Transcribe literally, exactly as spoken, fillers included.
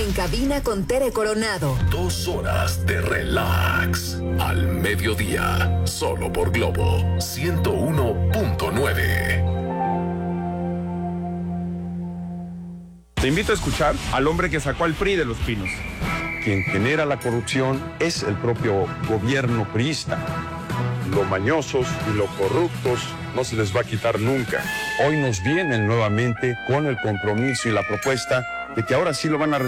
En cabina con Tere Coronado. Dos horas de relax. Al mediodía. Solo por Globo ciento uno punto nueve. Te invito a escuchar al hombre que sacó al P R I de Los Pinos. Quien genera la corrupción es el propio gobierno priista. Los mañosos y los corruptos no se les va a quitar nunca. Hoy nos vienen nuevamente con el compromiso y la propuesta de que ahora sí lo van a